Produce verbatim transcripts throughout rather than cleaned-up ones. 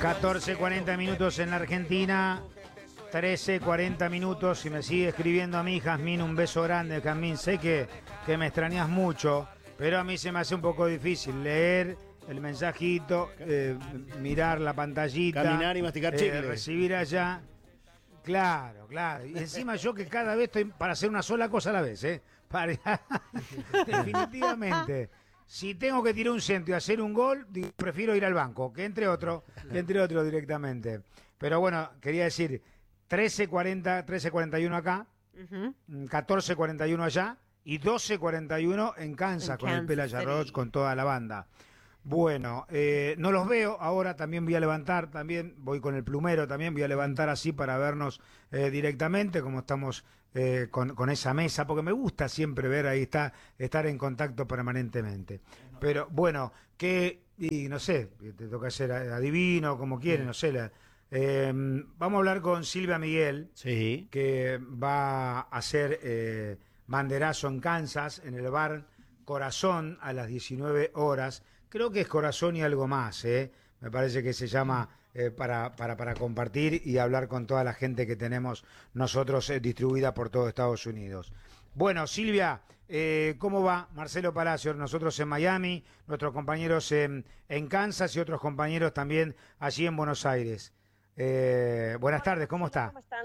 catorce cuarenta minutos en la Argentina, trece cuarenta minutos. Si me sigue escribiendo a mí, Jazmín, un beso grande, Jazmín. Sé que, que me extrañas mucho, pero a mí se me hace un poco difícil leer el mensajito, eh, mirar la pantallita, caminar y masticar eh, chicle, recibir allá. Claro, claro. Y encima yo que cada vez estoy para hacer una sola cosa a la vez, ¿eh? Para... Definitivamente. Si tengo que tirar un centro y hacer un gol, prefiero ir al banco, que entre otro, que entre otro directamente. Pero bueno, quería decir, trece cuarenta, trece cuarenta y uno acá, uh-huh. catorce cuarenta y uno allá y doce cuarenta y uno en Kansas, en con Kansas, el Pelaya Roach, con toda la banda. Bueno, eh, no los veo ahora, también voy a levantar, también voy con el plumero, también voy a levantar así para vernos eh, directamente, como estamos eh, con, con esa mesa, porque me gusta siempre ver ahí, está, estar en contacto permanentemente. Pero bueno, que, y no sé, te toca ser adivino, como quieren, no sé, la, eh, vamos a hablar con Silvia Miguel, sí, que va a hacer eh, banderazo en Kansas, en el bar Corazón, a las diecinueve horas. Creo que es Corazón y algo más, ¿eh? Me parece que se llama eh, para, para, para compartir y hablar con toda la gente que tenemos nosotros eh, distribuida por todo Estados Unidos. Bueno, Silvia, eh, ¿cómo va? Marcelo Palacio, nosotros en Miami, nuestros compañeros en, en Kansas y otros compañeros también allí en Buenos Aires. Eh, buenas Hola, tardes, ¿cómo está? ¿Cómo están?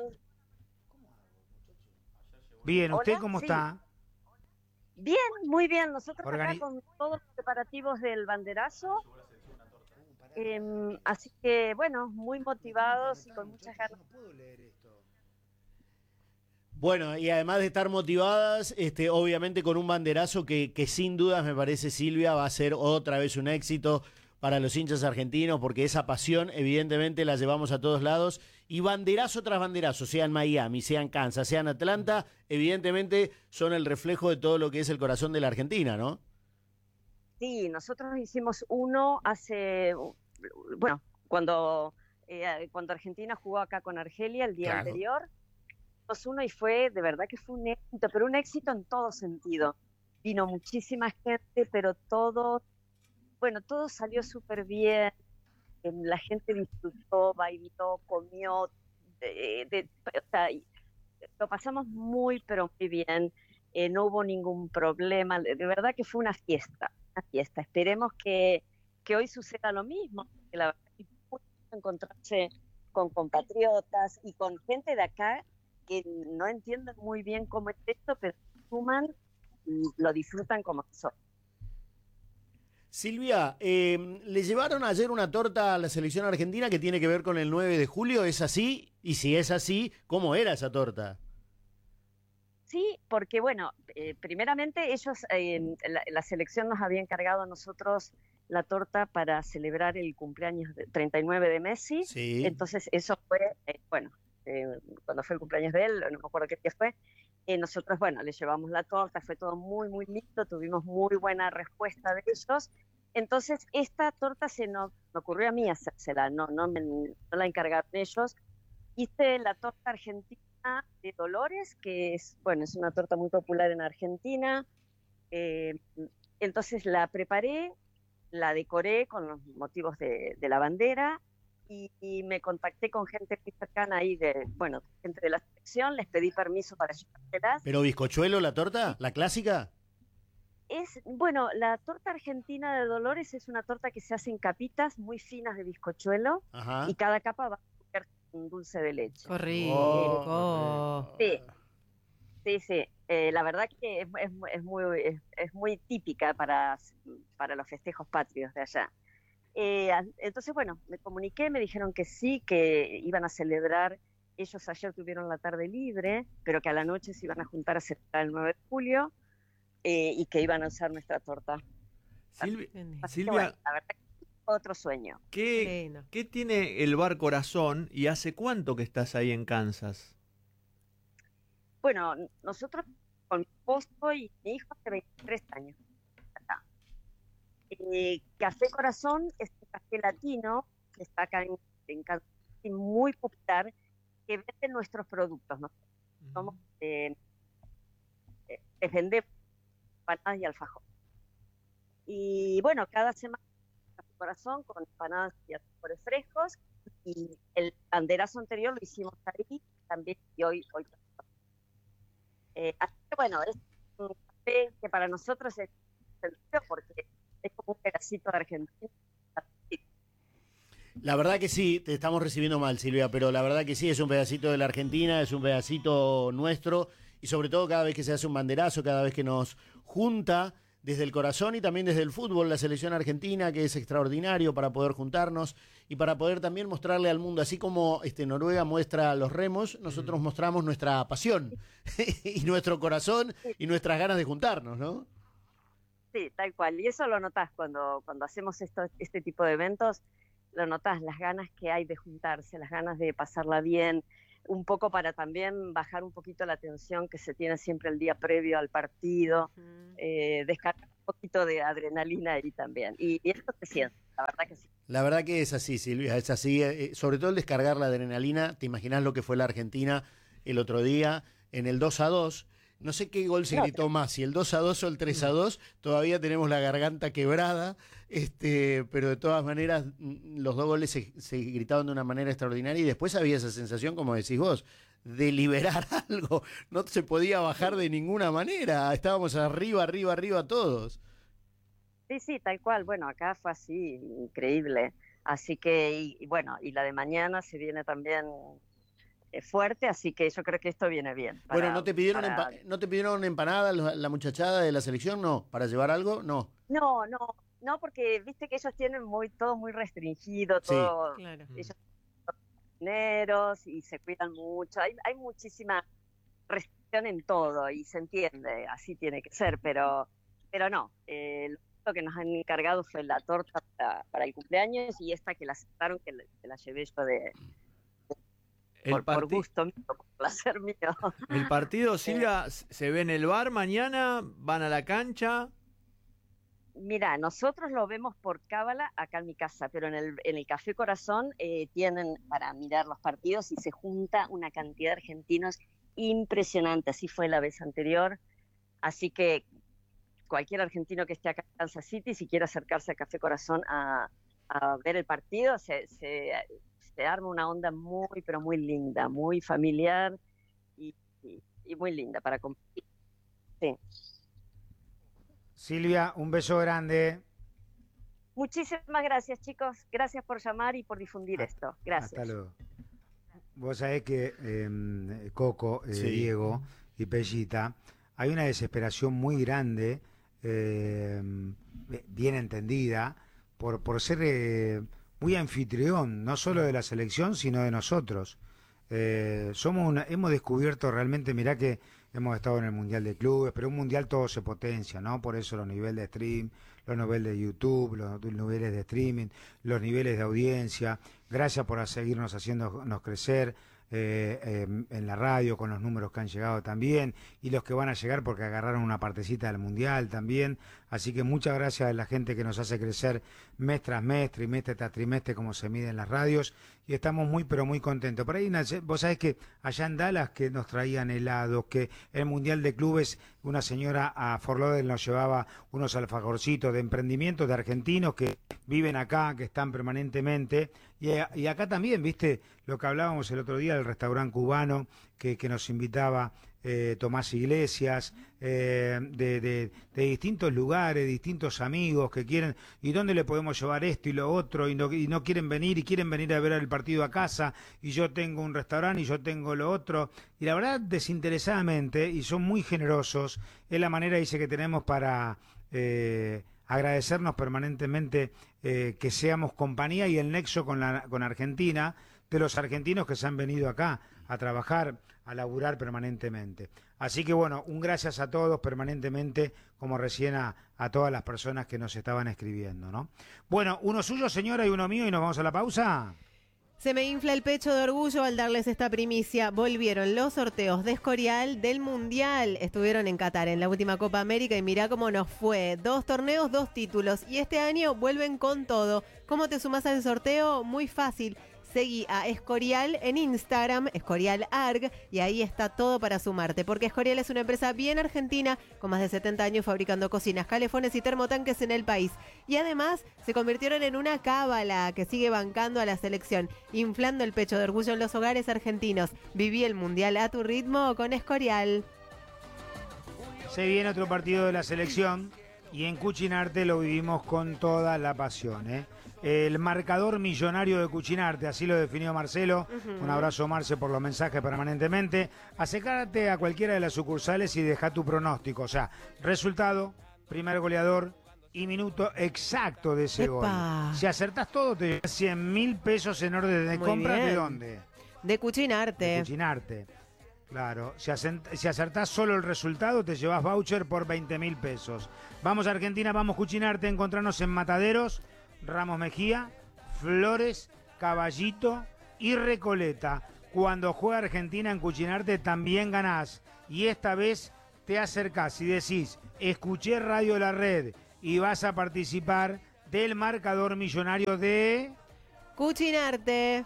Bien, ¿usted ¿Hola? cómo Sí. está? Bien, muy bien. Nosotros Organi- acá con todos los preparativos del banderazo. Eh, así que, bueno, muy motivados y con muchas ganas. Bueno, y además de estar motivadas, este, obviamente con un banderazo que, que sin dudas me parece, Silvia, va a ser otra vez un éxito para los hinchas argentinos, porque esa pasión evidentemente la llevamos a todos lados, y banderazo tras banderazo, sea en Miami, sea en Kansas, sea en Atlanta, evidentemente son el reflejo de todo lo que es el corazón de la Argentina, ¿no? Sí, nosotros hicimos uno hace, bueno, cuando, eh, cuando Argentina jugó acá con Argelia el día Claro. anterior, hicimos uno y fue, de verdad que fue un éxito, pero un éxito en todo sentido. Vino muchísima gente, pero todo, bueno, todo salió súper bien. La gente disfrutó, bailó, comió, de, de, o sea, lo pasamos muy, pero muy bien. Eh, no hubo ningún problema. De verdad que fue una fiesta, una fiesta. Esperemos que, que hoy suceda lo mismo. Que la verdad es muy bueno encontrarse con compatriotas y con gente de acá que no entienden muy bien cómo es esto, pero suman y lo disfrutan como nosotros. Silvia, eh, le llevaron ayer una torta a la selección argentina que tiene que ver con el nueve de julio, ¿es así? Y si es así, ¿cómo era esa torta? Sí, porque bueno, eh, primeramente ellos, eh, la, la selección nos había encargado a nosotros la torta para celebrar el cumpleaños de, treinta y nueve de Messi. Sí. Entonces eso fue, eh, bueno, eh, cuando fue el cumpleaños de él, no me acuerdo qué día fue, eh, nosotros, bueno, le llevamos la torta, fue todo muy, muy lindo, tuvimos muy buena respuesta de ellos. Entonces esta torta se nos me ocurrió a mí hacérsela, no, no, me, no la encargaron ellos. Hice la torta argentina de Dolores, que es, bueno, es una torta muy popular en Argentina. Eh, entonces la preparé, la decoré con los motivos de, de la bandera y, y me contacté con gente muy cercana ahí, de, bueno, gente de la selección, les pedí permiso para llevárselas. ¿Pero bizcochuelo la torta? ¿La clásica? Es, bueno, la torta argentina de Dolores es una torta que se hace en capitas muy finas de bizcochuelo. Ajá. Y cada capa va a ser un dulce de leche. ¡Qué rico! Oh, sí, sí, sí. Eh, la verdad que es, es, es, muy, es, es muy típica para, para los festejos patrios de allá. Eh, entonces, bueno, me comuniqué, me dijeron que sí, que iban a celebrar. Ellos ayer tuvieron la tarde libre, pero que a la noche se iban a juntar a celebrar el nueve de julio. Eh, y que iban a usar nuestra torta. Silvia, Así Silvia que, bueno, la verdad que otro sueño. ¿qué, ¿qué tiene el bar Corazón y hace cuánto que estás ahí en Kansas? Bueno, nosotros con mi esposo y mi hijo hace veintitrés años. Acá. Eh, Café Corazón es un café latino que está acá en, en Kansas, muy popular, que vende nuestros productos, ¿no? Uh-huh. Somos, eh, eh, les vendemos empanadas y alfajor. Y bueno, cada semana Corazón con empanadas y alfajores frescos, y el banderazo anterior lo hicimos ahí también, y hoy, hoy eh, así que bueno, es un café que para nosotros es sencillo porque es como un pedacito de Argentina. La verdad que sí, te estamos recibiendo mal, Silvia, pero la verdad que sí, es un pedacito de la Argentina, es un pedacito nuestro, y sobre todo cada vez que se hace un banderazo, cada vez que nos junta desde el corazón y también desde el fútbol, la selección argentina, que es extraordinario para poder juntarnos y para poder también mostrarle al mundo, así como este, Noruega muestra los remos, nosotros mostramos nuestra pasión y nuestro corazón y nuestras ganas de juntarnos, ¿no? Sí, tal cual, y eso lo notás cuando, cuando hacemos esto, este tipo de eventos, lo notás, las ganas que hay de juntarse, las ganas de pasarla bien, un poco para también bajar un poquito la tensión que se tiene siempre el día previo al partido, uh-huh. eh, descargar un poquito de adrenalina ahí también. Y, y esto se siente, la verdad que sí. La verdad que es así, Silvia, es así. Eh, sobre todo el descargar la adrenalina, te imaginás lo que fue la Argentina el otro día en el dos a dos. No sé qué gol se gritó más, si el dos a dos o el tres a dos, todavía tenemos la garganta quebrada, este, pero de todas maneras los dos goles se, se gritaban de una manera extraordinaria y después había esa sensación, como decís vos, de liberar algo, no se podía bajar de ninguna manera, estábamos arriba, arriba, arriba todos. Sí, sí, tal cual, bueno, acá fue así, increíble, así que, y, y bueno, y la de mañana se viene también fuerte, así que yo creo que esto viene bien. Para, bueno, ¿no te pidieron para... empa- ¿no te pidieron empanadas la, la muchachada de la selección? No, ¿para llevar algo? No. No, no, no, porque viste que ellos tienen muy todo muy restringido, todo, sí, claro. Ellos son dineros y se cuidan mucho, hay, hay muchísima restricción en todo y se entiende, así tiene que ser, pero, pero no, eh, lo que nos han encargado fue la torta para, para el cumpleaños y esta que la aceptaron, que, que la llevé yo de... Por, por gusto mío, por placer mío. El partido, Silvia, ¿se ve en el bar mañana? ¿Van a la cancha? Mira, nosotros lo vemos por cábala acá en mi casa, pero en el, en el Café Corazón eh, tienen para mirar los partidos y se junta una cantidad de argentinos impresionante. Así fue la vez anterior. Así que cualquier argentino que esté acá en Kansas City, si quiere acercarse al Café Corazón a, a ver el partido, se... se se arma una onda muy, pero muy linda, muy familiar y, y, y muy linda para compartir. Sí. Silvia, un beso grande. Muchísimas gracias, chicos. Gracias por llamar y por difundir ah, esto. Gracias. Hasta luego. Vos sabés que eh, Coco, eh, sí. Diego y Pellita, hay una desesperación muy grande, eh, bien entendida, por, por ser... Eh, muy anfitrión, no solo de la selección, sino de nosotros. Eh, somos una, hemos descubierto realmente, mirá que hemos estado en el Mundial de Clubes, pero un Mundial todo se potencia, ¿no? Por eso los niveles de stream, los niveles de YouTube, los niveles de streaming, los niveles de audiencia. Gracias por seguirnos haciéndonos crecer. Eh, eh, en la radio con los números que han llegado también y los que van a llegar porque agarraron una partecita del Mundial también, así que muchas gracias a la gente que nos hace crecer mes tras mes, trimestre tras trimestre como se mide en las radios y estamos muy pero muy contentos. Por ahí vos sabés que allá en Dallas que nos traían helados, que el Mundial de Clubes una señora a Fort Lauderdale nos llevaba unos alfajorcitos de emprendimientos de argentinos que viven acá, que están permanentemente y, y acá también, viste, lo que hablábamos el otro día del restaurante cubano que, que nos invitaba eh, Tomás Iglesias, eh, de, de, de distintos lugares, distintos amigos que quieren, ¿y dónde le podemos llevar esto y lo otro? Y no, y no quieren venir, y quieren venir a ver el partido a casa, y yo tengo un restaurante y yo tengo lo otro. Y la verdad, desinteresadamente, y son muy generosos, es la manera, dice, que tenemos para... Eh, agradecernos permanentemente eh, que seamos compañía y el nexo con la con Argentina de los argentinos que se han venido acá a trabajar, a laburar permanentemente. Así que bueno, un gracias a todos permanentemente, como recién a, a todas las personas que nos estaban escribiendo, ¿no? Bueno, uno suyo, señora, y uno mío, y nos vamos a la pausa. Se me infla el pecho de orgullo al darles esta primicia. Volvieron los sorteos de Escorial del Mundial. Estuvieron en Qatar en la última Copa América y mirá cómo nos fue. Dos torneos, dos títulos. Y este año vuelven con todo. ¿Cómo te sumás al sorteo? Muy fácil. Seguí a Escorial en Instagram, Escorial Arg, y ahí está todo para sumarte, porque Escorial es una empresa bien argentina, con más de setenta años fabricando cocinas, calefones y termotanques en el país. Y además se convirtieron en una cábala que sigue bancando a la selección, inflando el pecho de orgullo en los hogares argentinos. Viví el Mundial a tu ritmo con Escorial. Se viene otro partido de la selección y en Cuchinarte lo vivimos con toda la pasión, ¿eh? El marcador millonario de Cuchinarte, así lo definió Marcelo. Uh-huh. Un abrazo, Marce, por los mensajes permanentemente. Acércate a cualquiera de las sucursales y deja tu pronóstico. O sea, resultado, primer goleador y minuto exacto de ese ¡Epa! Gol. Si acertás todo, te llevas cien mil pesos en orden de Muy compra. bien. ¿De dónde? De Cuchinarte. De Cuchinarte. Claro, si, si acertás solo el resultado, te llevas voucher por veinte mil pesos. Vamos a Argentina, vamos Cuchinarte, encontrarnos en Mataderos, Ramos Mejía, Flores, Caballito y Recoleta. Cuando juega Argentina en Cuchinarte también ganás. Y esta vez te acercás y decís, escuché Radio La Red y vas a participar del marcador millonario de... Cuchinarte.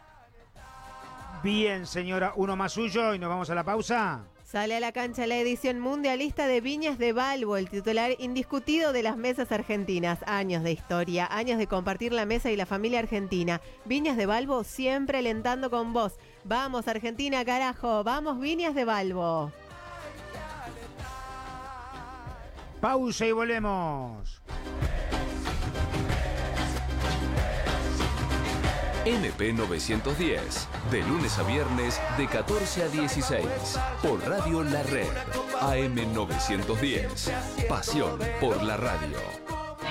Bien, señora, uno más suyo y nos vamos a la pausa. Sale a la cancha la edición mundialista de Viñas de Balbo, el titular indiscutido de las mesas argentinas. Años de historia, años de compartir la mesa y la familia argentina. Viñas de Balbo siempre alentando con vos. Vamos Argentina, carajo, vamos Viñas de Balbo. Pausa y volvemos. M P novecientos diez, de lunes a viernes de catorce a dieciséis, por Radio La Red, A M novecientos diez, pasión por la radio.